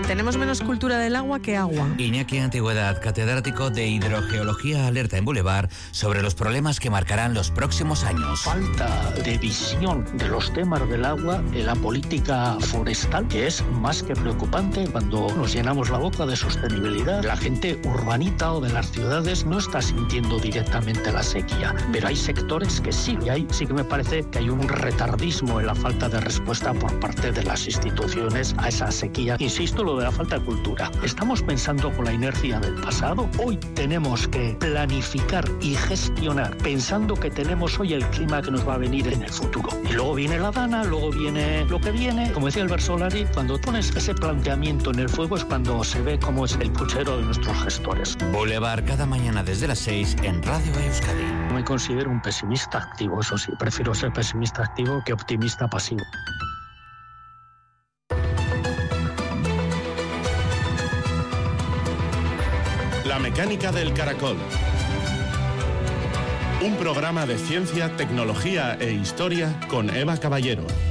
tenemos menos cultura del agua que agua. Iñaki Antigüedad, catedrático de Hidrogeología, alerta en Boulevard sobre los problemas que marcarán los próximos años. Falta de visión de los temas del agua en la política forestal, que es más que preocupante cuando nos llenamos la boca de sostenibilidad. La gente urbanita o de las ciudades no está sintiendo directamente la sequía, pero hay sectores que sí, y ahí sí que me parece que hay un retardismo en la falta de respuesta por parte de las instituciones a esa sequía. Insisto, lo de la falta de cultura. Estamos pensando con la inercia del pasado. Hoy tenemos que planificar y gestionar pensando que tenemos hoy el clima que nos va a venir en el futuro. Y luego viene la dana, luego viene lo que viene. Como decía Albert Solari, cuando pones ese planteamiento en el fuego es cuando se ve cómo es el puchero de nuestros gestores. Boulevard cada mañana desde las 6 en Radio Euskadi. Me considero un pesimista activo, eso sí. Prefiero ser pesimista activo que optimista pasivo. La mecánica del caracol. Un programa de ciencia, tecnología e historia con Eva Caballero.